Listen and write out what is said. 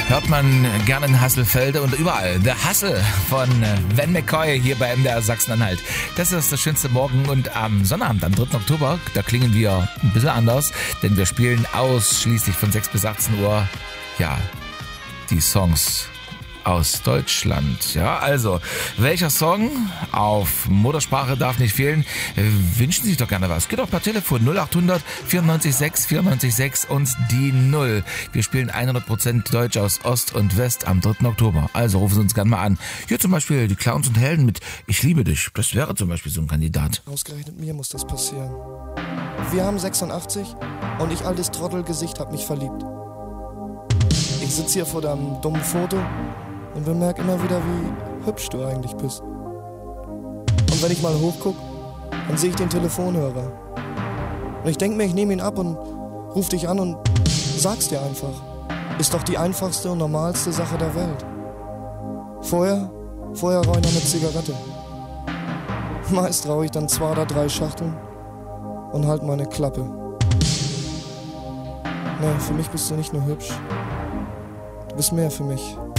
hört man gerne in Hasselfelde und überall. The Hustle von Van McCoy hier bei MDR Sachsen-Anhalt. Das ist das schönste Morgen und am Sonnabend, am 3. Oktober, da klingen wir ein bisschen anders, denn wir spielen ausschließlich von 6 bis 18 Uhr, ja, die Songs aus Deutschland. Ja, also, welcher Song auf Muttersprache darf nicht fehlen? Wünschen Sie sich doch gerne was. Geht doch per Telefon 0800 94 6 94 6 und die 0. Wir spielen 100% Deutsch aus Ost und West am 3. Oktober. Also rufen Sie uns gerne mal an. Hier zum Beispiel die Clowns und Helden mit Ich liebe dich. Das wäre zum Beispiel so ein Kandidat. Ausgerechnet mir muss das passieren. Wir haben 86 und ich, altes Trottelgesicht, hab mich verliebt. Ich sitze hier vor deinem dummen Foto und bemerke immer wieder, wie hübsch du eigentlich bist. Und wenn ich mal hochguck, dann sehe ich den Telefonhörer. Und ich denke mir, ich nehme ihn ab und ruf dich an und sag's dir einfach. Ist doch die einfachste und normalste Sache der Welt. Vorher rauche ich noch eine Zigarette. Meist rauche ich dann 2 oder 3 Schachteln und halt meine Klappe. Nee, für mich bist du nicht nur hübsch. Du bist mehr für mich.